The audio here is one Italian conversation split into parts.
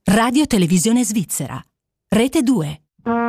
Radio Televisione Svizzera. Rete 2.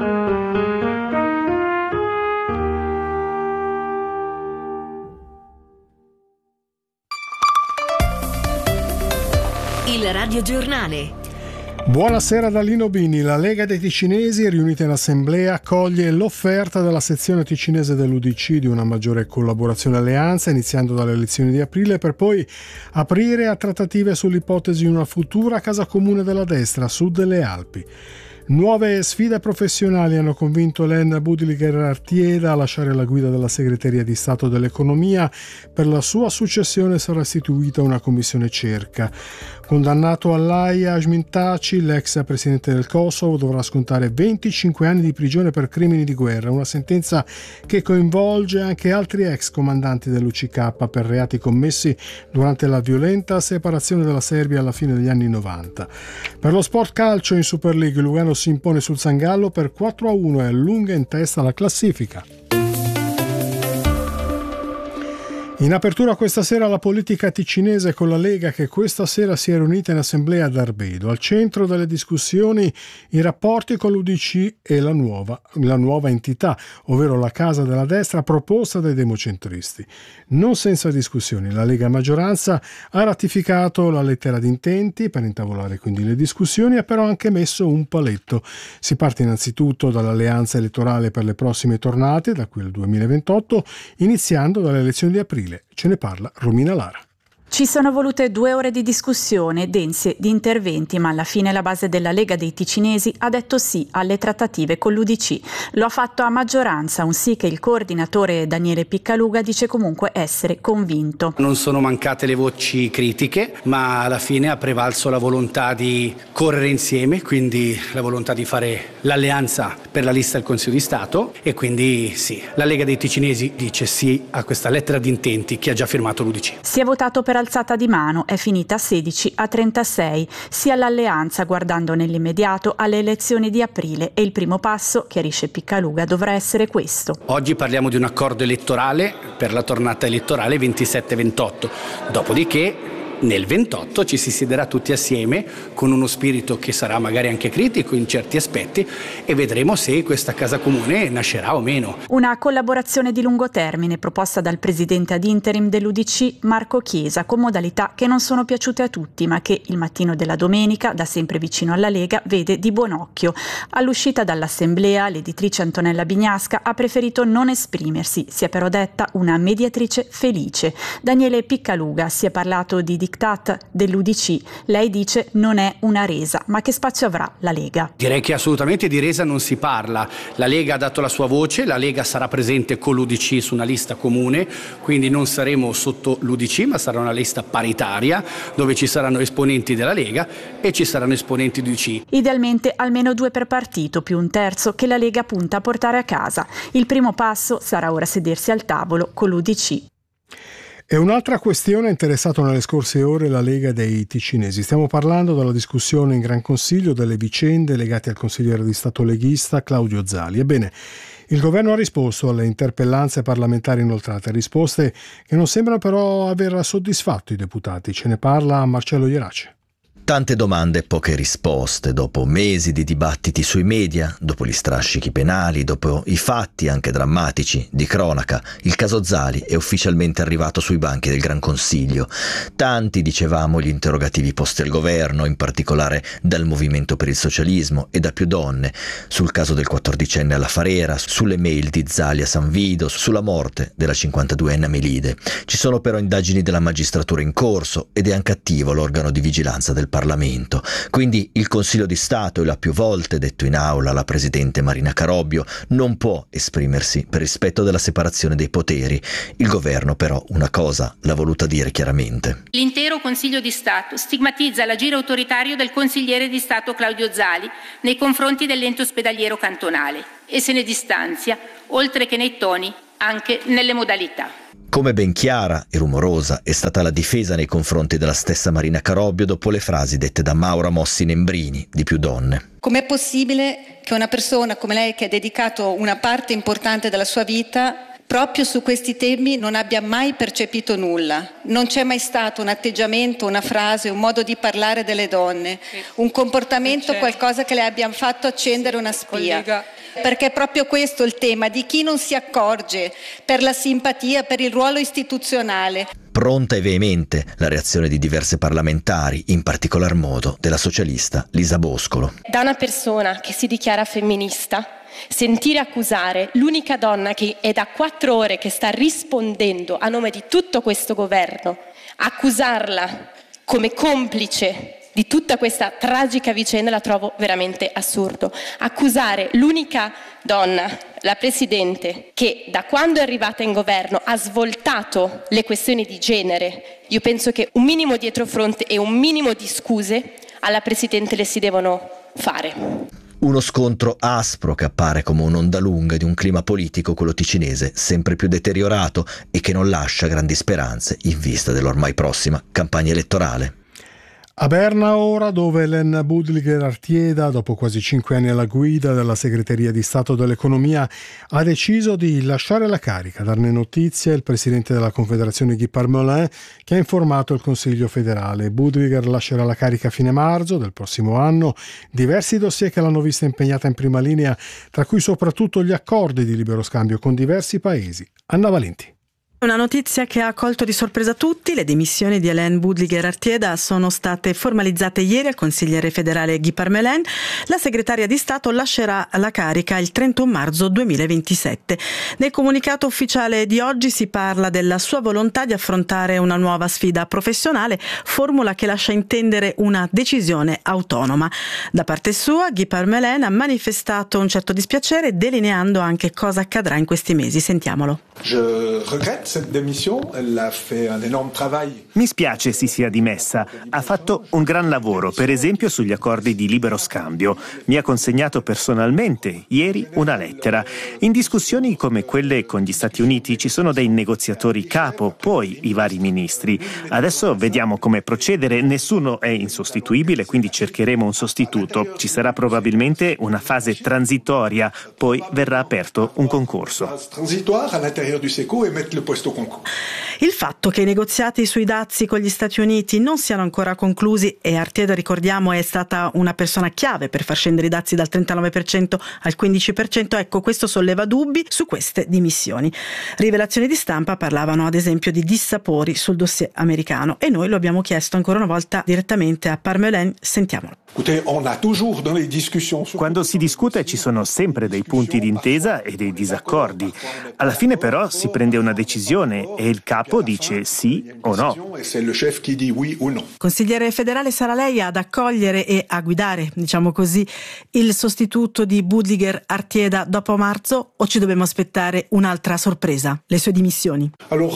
Il radiogiornale. Buonasera da Lino Bini. La Lega dei Ticinesi, riunita in assemblea, accoglie l'offerta della sezione ticinese dell'UDC di una maggiore collaborazione e alleanza, iniziando dalle elezioni di aprile, per poi aprire a trattative sull'ipotesi di una futura casa comune della destra a sud delle Alpi. Nuove sfide professionali hanno convinto Hélène Boudiliger-Artieda a lasciare la guida della Segreteria di Stato dell'Economia. Per la sua successione sarà istituita una commissione cerca. Condannato all'Aia, Hashim Thaçi, l'ex presidente del Kosovo, dovrà scontare 25 anni di prigione per crimini di guerra, una sentenza che coinvolge anche altri ex comandanti dell'UCK per reati commessi durante la violenta separazione della Serbia alla fine degli anni 90. Per lo sport calcio in Super League, Lugano si impone sul Sangallo per 4-1 e allunga in testa la classifica. In apertura questa sera la politica ticinese con la Lega, che questa sera si è riunita in assemblea ad Arbedo. Al centro delle discussioni i rapporti con l'UDC e la nuova entità, ovvero la Casa della Destra proposta dai democentristi. Non senza discussioni, la Lega maggioranza ha ratificato la lettera di intenti per intavolare quindi le discussioni, ha però anche messo un paletto. Si parte innanzitutto dall'alleanza elettorale per le prossime tornate, da qui al 2028, iniziando dalle elezioni di aprile. Ce ne parla Romina Lara. Ci sono volute 2 ore di discussione, dense di interventi, ma alla fine la base della Lega dei Ticinesi ha detto sì alle trattative con l'UDC. Lo ha fatto a maggioranza, un sì che il coordinatore Daniele Piccaluga dice comunque essere convinto. Non sono mancate le voci critiche, ma alla fine ha prevalso la volontà di correre insieme, quindi la volontà di fare l'alleanza per la lista del Consiglio di Stato, e quindi sì, la Lega dei Ticinesi dice sì a questa lettera di intenti che ha già firmato l'UDC. Si è votato per alzata di mano, è finita 16-36, sia l'alleanza guardando nell'immediato alle elezioni di aprile, e il primo passo, chiarisce Piccaluga, dovrà essere questo. Oggi parliamo di un accordo elettorale per la tornata elettorale 27-28, dopodiché nel 28 ci si siederà tutti assieme con uno spirito che sarà magari anche critico in certi aspetti e vedremo se questa casa comune nascerà o meno. Una collaborazione di lungo termine proposta dal presidente ad interim dell'UDC Marco Chiesa, con modalità che non sono piaciute a tutti, ma che il mattino della domenica, da sempre vicino alla Lega, vede di buon occhio. All'uscita dall'assemblea l'editrice Antonella Bignasca ha preferito non esprimersi, si è però detta una mediatrice felice. Daniele Piccaluga si è parlato di diktat dell'UDC, lei dice non è una resa, ma che spazio avrà la Lega? Direi che assolutamente di resa non si parla, la Lega ha dato la sua voce, la Lega sarà presente con l'UDC su una lista comune, quindi non saremo sotto l'UDC ma sarà una lista paritaria dove ci saranno esponenti della Lega e ci saranno esponenti dell'UDC. Idealmente almeno 2 per partito più un terzo che la Lega punta a portare a casa. Il primo passo sarà ora sedersi al tavolo con l'UDC. E un'altra questione ha interessato nelle scorse ore la Lega dei Ticinesi. Stiamo parlando della discussione in Gran Consiglio delle vicende legate al consigliere di Stato leghista Claudio Zali. Ebbene, il governo ha risposto alle interpellanze parlamentari inoltrate, risposte che non sembrano però aver soddisfatto i deputati. Ce ne parla Marcello Ierace. Tante domande e poche risposte, dopo mesi di dibattiti sui media, dopo gli strascichi penali, dopo i fatti anche drammatici di cronaca, il caso Zali è ufficialmente arrivato sui banchi del Gran Consiglio. Tanti, dicevamo, gli interrogativi posti al governo, in particolare dal Movimento per il Socialismo e da più donne, sul caso del 14enne alla Farera, sulle mail di Zali a San Vido, sulla morte della 52enne a Melide. Ci sono però indagini della magistratura in corso ed è anche attivo l'organo di vigilanza del Parlamento. Quindi il Consiglio di Stato, e l'ha più volte detto in aula la Presidente Marina Carobio, non può esprimersi per rispetto della separazione dei poteri. Il governo però una cosa l'ha voluta dire chiaramente. L'intero Consiglio di Stato stigmatizza l'agire autoritario del consigliere di Stato Claudio Zali nei confronti dell'ente ospedaliero cantonale e se ne distanzia, oltre che nei toni, anche nelle modalità. Come ben chiara e rumorosa è stata la difesa nei confronti della stessa Marina Carobio dopo le frasi dette da Maura Mossi Nembrini, di Più Donne. Com'è possibile che una persona come lei, che ha dedicato una parte importante della sua vita proprio su questi temi non abbia mai percepito nulla. Non c'è mai stato un atteggiamento, una frase, un modo di parlare delle donne, un comportamento, qualcosa che le abbia fatto accendere una spia. Perché è proprio questo il tema, di chi non si accorge per la simpatia, per il ruolo istituzionale. Pronta e veemente la reazione di diverse parlamentari, in particolar modo della socialista Lisa Boscolo. Da una persona che si dichiara femminista, sentire accusare l'unica donna che è da 4 ore che sta rispondendo a nome di tutto questo governo, accusarla come complice di tutta questa tragica vicenda la trovo veramente assurdo. Accusare l'unica donna, la Presidente, che da quando è arrivata in governo ha svoltato le questioni di genere, io penso che un minimo dietrofront e un minimo di scuse alla Presidente le si devono fare. Uno scontro aspro che appare come un'onda lunga di un clima politico, quello ticinese, sempre più deteriorato e che non lascia grandi speranze in vista dell'ormai prossima campagna elettorale. A Berna ora, dove Hélène Budliger Artieda, dopo quasi 5 anni alla guida della Segreteria di Stato dell'Economia, ha deciso di lasciare la carica. Darne notizia il presidente della Confederazione Guy Parmelin, che ha informato il Consiglio federale. Budliger lascerà la carica a fine marzo del prossimo anno. Diversi dossier che l'hanno vista impegnata in prima linea, tra cui soprattutto gli accordi di libero scambio con diversi paesi. Anna Valenti. Una notizia che ha colto di sorpresa tutti: le dimissioni di Hélène Budliger Artieda sono state formalizzate ieri al consigliere federale Guy Parmelin. La segretaria di Stato lascerà la carica il 31 marzo 2027. Nel comunicato ufficiale di oggi si parla della sua volontà di affrontare una nuova sfida professionale, formula che lascia intendere una decisione autonoma. Da parte sua, Guy Parmelin ha manifestato un certo dispiacere, delineando anche cosa accadrà in questi mesi. Sentiamolo. Mi spiace si sia dimessa. Ha fatto un gran lavoro, per esempio sugli accordi di libero scambio. Mi ha consegnato personalmente ieri una lettera. In discussioni come quelle con gli Stati Uniti ci sono dei negoziatori capo, poi i vari ministri. Adesso vediamo come procedere. Nessuno è insostituibile, quindi cercheremo un sostituto. Ci sarà probabilmente una fase transitoria, poi verrà aperto un concorso. Il fatto che i negoziati sui dazi con gli Stati Uniti non siano ancora conclusi, e Artieda, ricordiamo, è stata una persona chiave per far scendere i dazi dal 39% al 15%, ecco, questo solleva dubbi su queste dimissioni. Rivelazioni di stampa parlavano ad esempio di dissapori sul dossier americano, e noi lo abbiamo chiesto ancora una volta direttamente a Parmelin. Sentiamolo. Quando si discute ci sono sempre dei punti di intesa e dei disaccordi. Alla fine però si prende una decisione e il capo dice sì o no. Consigliere federale, sarà lei ad accogliere e a guidare, diciamo così, il sostituto di Budliger Artieda dopo marzo, o ci dobbiamo aspettare un'altra sorpresa, le sue dimissioni?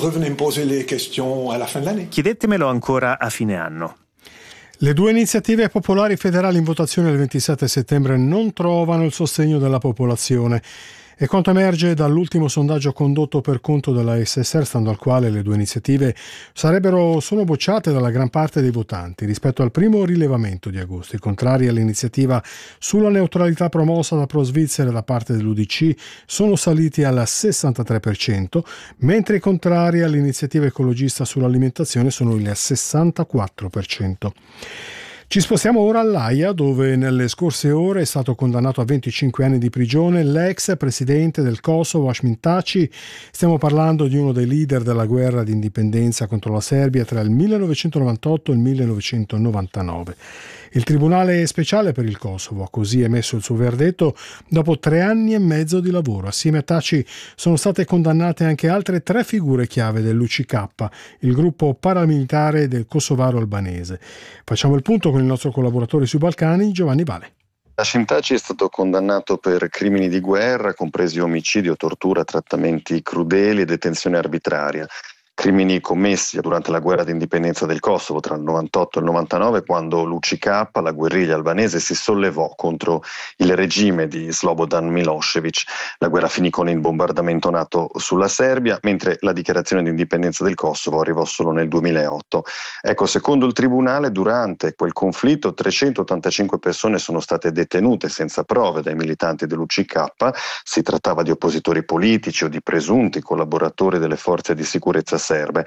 Chiedetemelo ancora a fine anno. Le due iniziative popolari federali in votazione il 27 settembre non trovano il sostegno della popolazione. E quanto emerge dall'ultimo sondaggio condotto per conto della SSR, stando al quale le due iniziative sono bocciate dalla gran parte dei votanti. Rispetto al primo rilevamento di agosto, i contrari all'iniziativa sulla neutralità promossa da Pro Svizzera da parte dell'UDC sono saliti al 63%, mentre i contrari all'iniziativa ecologista sull'alimentazione sono il 64%. Ci spostiamo ora all'Aia, dove nelle scorse ore è stato condannato a 25 anni di prigione l'ex presidente del Kosovo, Hashim Thaçi. Stiamo parlando di uno dei leader della guerra di indipendenza contro la Serbia tra il 1998 e il 1999. Il Tribunale speciale per il Kosovo ha così emesso il suo verdetto dopo 3 anni e mezzo di lavoro. Assieme a Thaçi sono state condannate anche altre 3 figure chiave dell'UCK, il gruppo paramilitare del kosovaro albanese. Facciamo il punto con il nostro collaboratore sui Balcani, Giovanni Vale. Hashim Thaçi è stato condannato per crimini di guerra, compresi omicidio, tortura, trattamenti crudeli e detenzione arbitraria. crimini commessi durante la guerra d'indipendenza del Kosovo tra il 98 e il 99, quando l'UCK, la guerriglia albanese, si sollevò contro il regime di Slobodan Milošević. La guerra finì con il bombardamento NATO sulla Serbia, mentre la dichiarazione di indipendenza del Kosovo arrivò solo nel 2008. Ecco, secondo il tribunale, durante quel conflitto 385 persone sono state detenute senza prove dai militanti dell'UCK. Si trattava di oppositori politici o di presunti collaboratori delle forze di sicurezza serbe.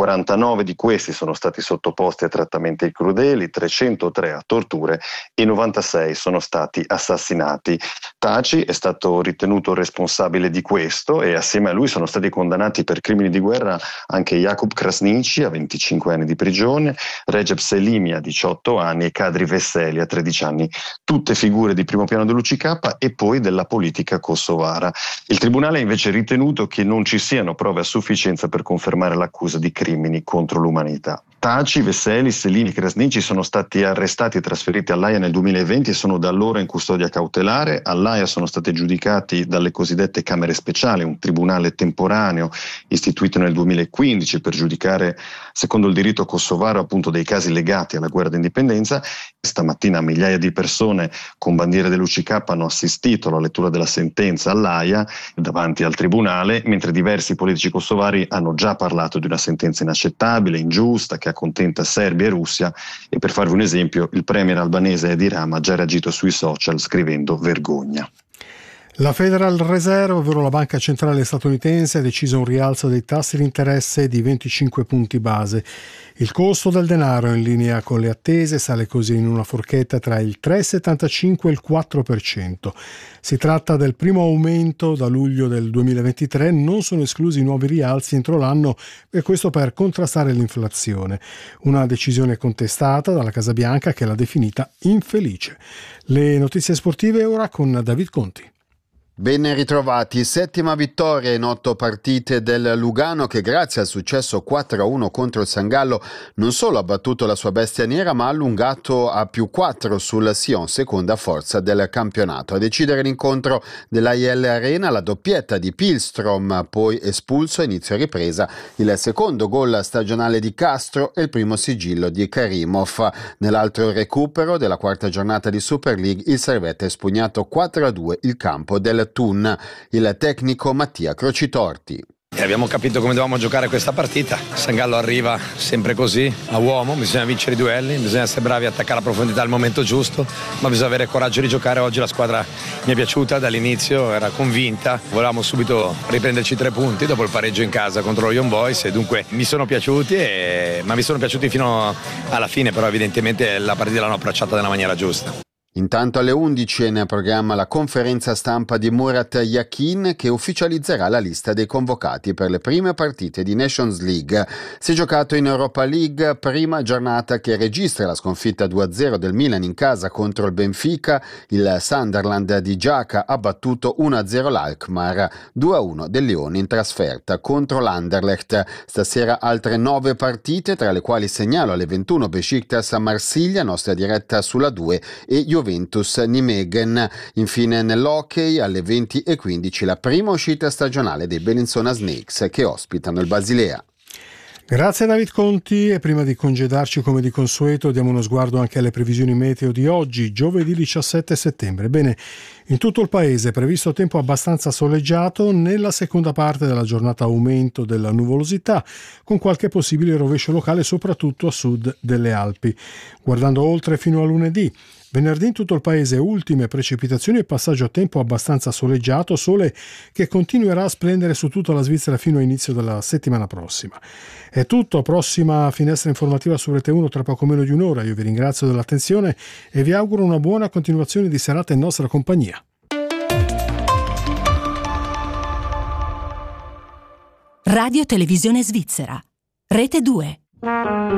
49 di questi sono stati sottoposti a trattamenti crudeli, 303 a torture e 96 sono stati assassinati. Taci è stato ritenuto responsabile di questo e assieme a lui sono stati condannati per crimini di guerra anche Jakub Krasniqi a 25 anni di prigione, Recep Selimi a 18 anni e Kadri Veseli a 13 anni, tutte figure di primo piano dell'UCK e poi della politica kosovara. Il tribunale ha invece ritenuto che non ci siano prove a sufficienza per confermare l'accusa di crimini contro l'umanità. Taci, Veseli, Selimi e Krasniqi sono stati arrestati e trasferiti all'Aia nel 2020 e sono da allora in custodia cautelare. All'Aia sono stati giudicati dalle cosiddette camere speciali, un tribunale temporaneo istituito nel 2015 per giudicare, secondo il diritto kosovaro, appunto dei casi legati alla guerra d'indipendenza. Stamattina migliaia di persone con bandiere dell'UCK hanno assistito alla lettura della sentenza all'Aia davanti al tribunale, mentre diversi politici kosovari hanno già parlato di una sentenza inaccettabile, ingiusta, che accontenta Serbia e Russia, e per farvi un esempio il premier albanese Edi Rama ha già reagito sui social scrivendo vergogna. La Federal Reserve, ovvero la banca centrale statunitense, ha deciso un rialzo dei tassi di interesse di 25 punti base. Il costo del denaro, in linea con le attese, sale così in una forchetta tra il 3,75 e il 4%. Si tratta del primo aumento da luglio del 2023, non sono esclusi nuovi rialzi entro l'anno, e questo per contrastare l'inflazione. Una decisione contestata dalla Casa Bianca, che l'ha definita infelice. Le notizie sportive ora con David Conti. Ben ritrovati, settima vittoria in 8 partite del Lugano, che grazie al successo 4-1 contro il San Gallo non solo ha battuto la sua bestia nera, ma ha allungato a +4 sul Sion, seconda forza del campionato. A decidere l'incontro dell'AIL Arena la doppietta di Pilstrom, poi espulso a inizio ripresa, il secondo gol stagionale di Castro e il primo sigillo di Karimov. Nell'altro recupero della quarta giornata di Super League il Servette ha espugnato 4-2 il campo del Thun. Il tecnico Mattia Crocitorti. Abbiamo capito come dovevamo giocare questa partita. San Gallo arriva sempre così, a uomo, bisogna vincere i duelli, bisogna essere bravi a attaccare la profondità al momento giusto, ma bisogna avere coraggio di giocare. Oggi la squadra mi è piaciuta dall'inizio, era convinta, volevamo subito riprenderci 3 punti dopo il pareggio in casa contro lo Young Boys, e dunque mi sono piaciuti, ma mi sono piaciuti fino alla fine, però evidentemente la partita l'hanno approcciata nella maniera giusta. Intanto alle 11 è in programma la conferenza stampa di Murat Yakin, che ufficializzerà la lista dei convocati per le prime partite di Nations League. Si è giocato in Europa League, prima giornata che registra la sconfitta 2-0 del Milan in casa contro il Benfica. Il Sunderland di Giaca ha battuto 1-0 l'Alkmaar, 2-1 del Lione in trasferta contro l'Anderlecht. Stasera altre 9 partite, tra le quali segnalo alle 21 Besiktas a Marsiglia, nostra diretta sulla 2, e Juventus Nijmegen. Infine nell'hockey alle 20:15 la prima uscita stagionale dei Bellinzona Snakes, che ospitano il Basilea. Grazie a David Conti, e prima di congedarci come di consueto diamo uno sguardo anche alle previsioni meteo di oggi, giovedì 17 settembre. Bene, in tutto il paese è previsto tempo abbastanza soleggiato, nella seconda parte della giornata aumento della nuvolosità, con qualche possibile rovescio locale soprattutto a sud delle Alpi. Guardando oltre fino a lunedì, venerdì in tutto il paese ultime precipitazioni e passaggio a tempo abbastanza soleggiato, sole che continuerà a splendere su tutta la Svizzera fino a inizio della settimana prossima. È tutto, prossima finestra informativa su Rete 1 tra poco meno di un'ora. Io vi ringrazio dell'attenzione e vi auguro una buona continuazione di serata in nostra compagnia. Radio Televisione Svizzera, Rete 2.